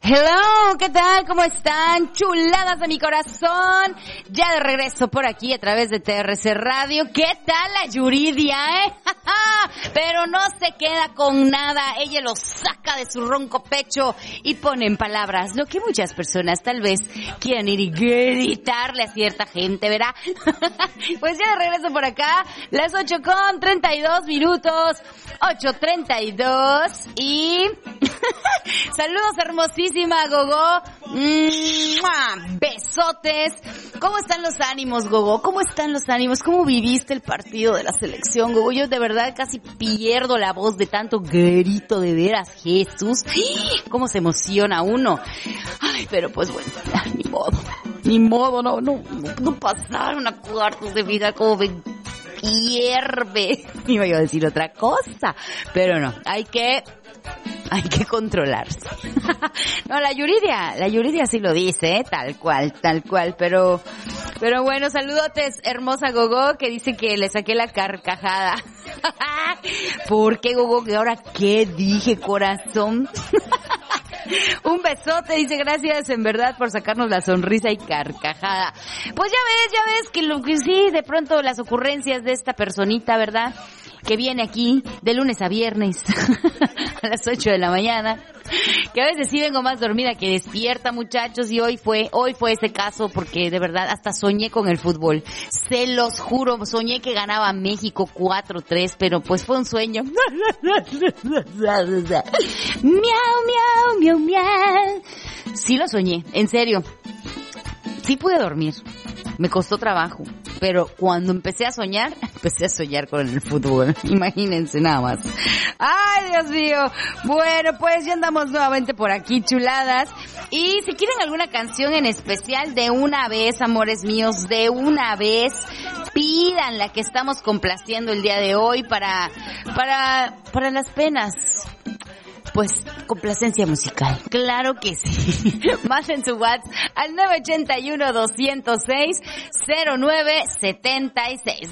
Hello, ¿qué tal? ¿Cómo están? Chuladas de mi corazón. Ya de regreso por aquí a través de TRC Radio. ¿Qué tal la Yuridia, Pero no se queda con nada. Ella lo saca de su ronco pecho y pone en palabras lo que muchas personas tal vez quieran ir y gritarle a cierta gente, ¿verdad? Pues ya de regreso por acá, las 8:32. 8:32 y saludos hermosísima Gogo. Besotes. ¿Cómo están los ánimos, Gogo? ¿Cómo están los ánimos? ¿Cómo viviste el partido de la selección, Gogo? Yo de verdad casi pierdo la voz de tanto grito, de veras, Jesús. ¿Cómo se emociona uno? Ay, pero pues bueno, ni modo, no pasaron a cuartos de vida como hierve. Iba yo a decir otra cosa, pero no, hay que controlarse. No, la Yuridia sí lo dice, tal cual, pero bueno, saludotes, hermosa Gogo, que dice que le saqué la carcajada. ¿Por qué, Gogo? ¿Ahora qué dije, corazón? Un besote, dice, gracias en verdad por sacarnos la sonrisa y carcajada. Pues ya ves que lo que sí, de pronto las ocurrencias de esta personita, ¿verdad? Que viene aquí de lunes a viernes a las 8 de la mañana. Que a veces sí vengo más dormida que despierta, muchachos, y hoy fue ese caso porque de verdad hasta soñé con el fútbol. Se los juro, soñé que ganaba México 4-3, pero pues fue un sueño. Miau. Sí lo soñé, en serio. Sí pude dormir. Me costó trabajo, pero cuando empecé a soñar con el fútbol. Imagínense nada más. ¡Ay, Dios mío! Bueno, pues ya andamos nuevamente por aquí, chuladas. Y si quieren alguna canción en especial, de una vez, amores míos, de una vez, pidan la que estamos complaciendo el día de hoy para las penas. Pues, complacencia musical. Claro que sí. Manden su WhatsApp al 981-206-0976.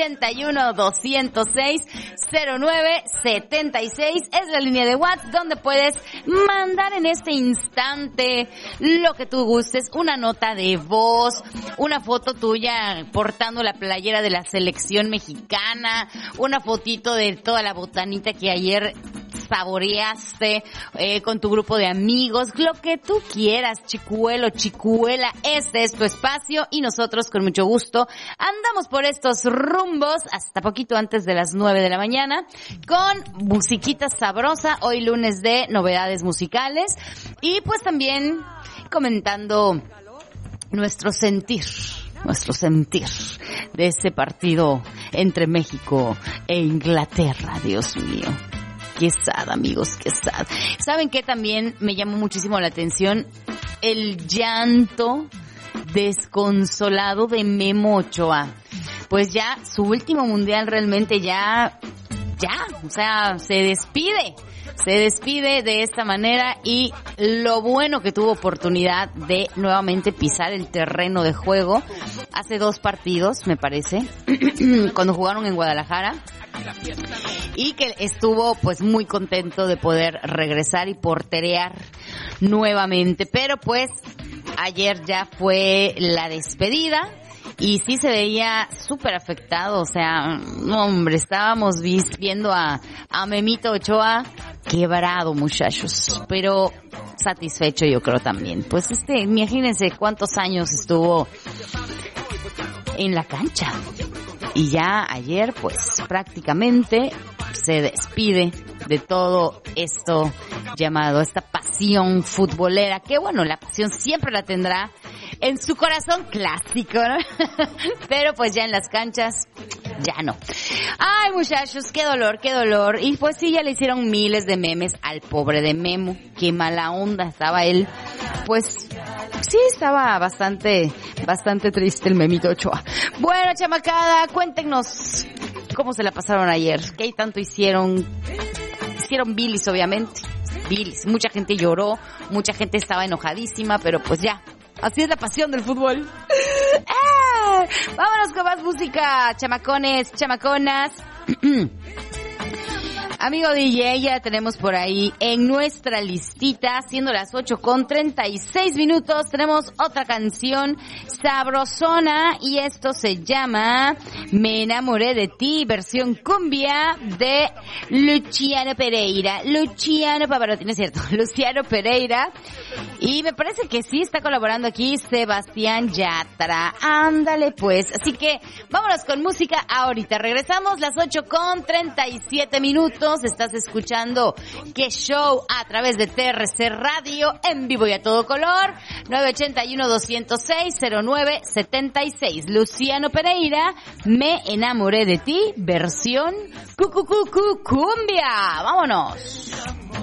981-206-0976 es la línea de WhatsApp donde puedes mandar en este instante lo que tú gustes. Una nota de voz, una foto tuya portando la playera de la selección mexicana, una fotito de toda la botanita que ayer saboreaste con tu grupo de amigos, lo que tú quieras, chicuelo, chicuela, este es tu espacio y nosotros con mucho gusto andamos por estos rumbos hasta poquito antes de las 9 de la mañana con musiquita sabrosa, hoy lunes de novedades musicales y pues también comentando nuestro sentir de este partido entre México e Inglaterra, Dios mío. Qué sad, amigos, qué sad. ¿Saben qué también me llamó muchísimo la atención? El llanto desconsolado de Memo Ochoa. Pues ya, su último mundial realmente ya, o sea, se despide de esta manera y lo bueno que tuvo oportunidad de nuevamente pisar el terreno de juego hace 2 partidos, me parece, cuando jugaron en Guadalajara. Y que estuvo pues muy contento de poder regresar y porterear nuevamente, pero pues ayer ya fue la despedida y sí se veía súper afectado, o sea, no, hombre, estábamos viendo a Memito Ochoa quebrado, muchachos, pero satisfecho yo creo también. Pues imagínense cuántos años estuvo en la cancha. Y ya ayer, pues, prácticamente se despide de todo esto llamado, esta pasión futbolera, que bueno, la pasión siempre la tendrá en su corazón clásico, ¿no? Pero pues ya en las canchas, ya no. Ay, muchachos, qué dolor. Y pues sí, ya le hicieron miles de memes al pobre de Memo. Qué mala onda estaba él. Pues sí, estaba bastante triste el Memito Ochoa. Bueno, chamacada, cuéntenos cómo se la pasaron ayer. ¿Qué tanto hicieron? Hicieron bilis, obviamente. Bilis. Mucha gente lloró, mucha gente estaba enojadísima, pero pues ya. Así es la pasión del fútbol. Vámonos con más música, chamacones, chamaconas. Amigo DJ, ya tenemos por ahí en nuestra listita, siendo las 8:36, tenemos otra canción sabrosona y esto se llama Me enamoré de ti, versión cumbia de Luciano Pereira. Luciano Pavarotti, no es cierto, Luciano Pereira. Y me parece que sí está colaborando aquí Sebastián Yatra. Ándale pues. Así que vámonos con música ahorita. Regresamos las 8:37. Estás escuchando Qué Show a través de TRC Radio en vivo y a todo color. 981-206-0976. Luciano Pereira, Me enamoré de ti, versión cumbia. Vámonos.